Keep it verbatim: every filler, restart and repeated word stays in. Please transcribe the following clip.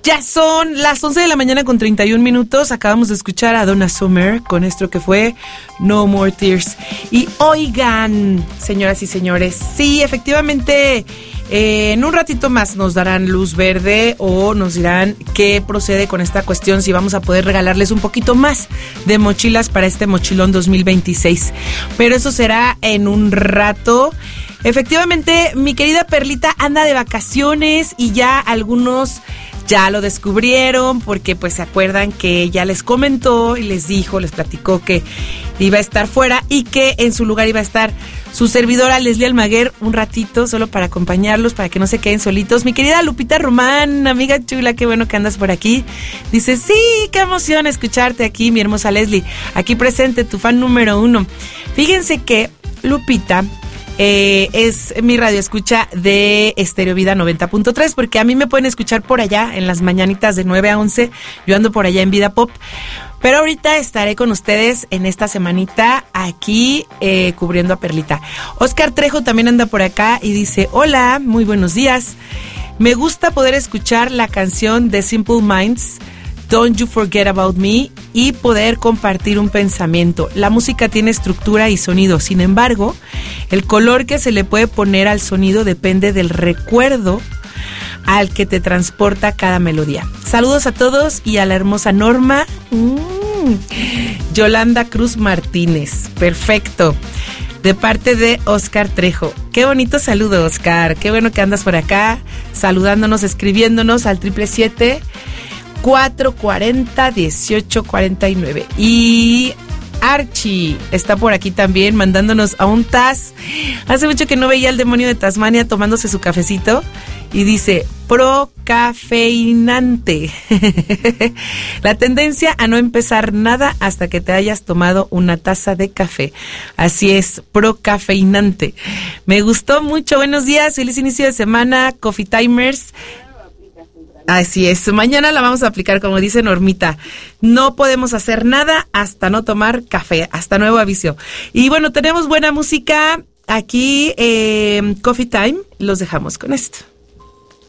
Ya son las once de la mañana con treinta y un minutos. Acabamos de escuchar a Donna Summer con esto que fue No More Tears. Y oigan, señoras y señores, sí, efectivamente, eh, en un ratito más nos darán luz verde o nos dirán qué procede con esta cuestión, si vamos a poder regalarles un poquito más de mochilas para este mochilón dos mil veintiséis. Pero eso será en un rato. Efectivamente, mi querida Perlita anda de vacaciones y ya algunos ya lo descubrieron porque pues se acuerdan que ella les comentó y les dijo, les platicó que iba a estar fuera y que en su lugar iba a estar su servidora Leslie Almaguer un ratito solo para acompañarlos, para que no se queden solitos. Mi querida Lupita Román, amiga chula, qué bueno que andas por aquí. Dice, sí, qué emoción escucharte aquí, mi hermosa Leslie. Aquí presente, tu fan número uno. Fíjense que Lupita Eh, es mi radio escucha de Estéreo Vida noventa punto tres, porque a mí me pueden escuchar por allá en las mañanitas de nueve a once, yo ando por allá en Vida Pop, pero ahorita estaré con ustedes en esta semanita aquí eh, cubriendo a Perlita. Oscar Trejo también anda por acá y dice, hola, muy buenos días, me gusta poder escuchar la canción de Simple Minds, Don't You Forget About Me, y poder compartir un pensamiento. La música tiene estructura y sonido, sin embargo, el color que se le puede poner al sonido depende del recuerdo al que te transporta cada melodía. Saludos a todos y a la hermosa Norma. Mm. Yolanda Cruz Martínez, perfecto. De parte de Oscar Trejo. Qué bonito saludo, Oscar. Qué bueno que andas por acá, saludándonos, escribiéndonos al triple siete cuatro cuarenta dieciocho cuarenta y nueve. Y Archie está por aquí también mandándonos a un Taz. Hace mucho que no veía al demonio de Tasmania tomándose su cafecito y dice procafeinante. La tendencia a no empezar nada hasta que te hayas tomado una taza de café. Así es, procafeinante. Me gustó mucho. Buenos días, feliz inicio de semana, Coffee Timers. Así es, mañana la vamos a aplicar, como dice Normita. No podemos hacer nada hasta no tomar café, hasta nuevo aviso. Y bueno, tenemos buena música aquí, eh, Coffee Time, los dejamos con esto.